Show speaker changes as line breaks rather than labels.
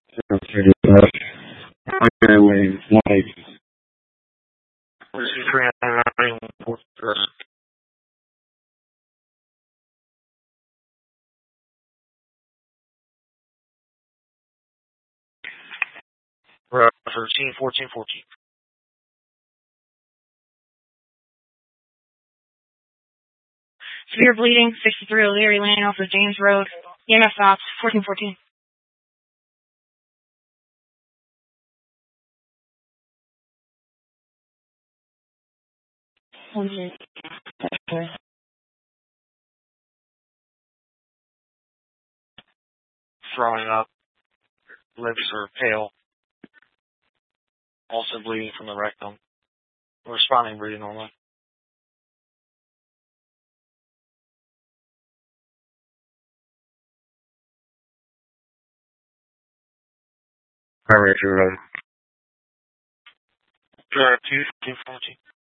Airway 180.
This is 399 Fourth Address. Route 13, 14, 14.
Severe bleeding, 63 O'Leary Lane off of James Road. EMS stops, 1414.
Throwing up. Lips are pale. Also bleeding from the rectum. Responding breathing normally.
Primary 2
Drive 2, 14.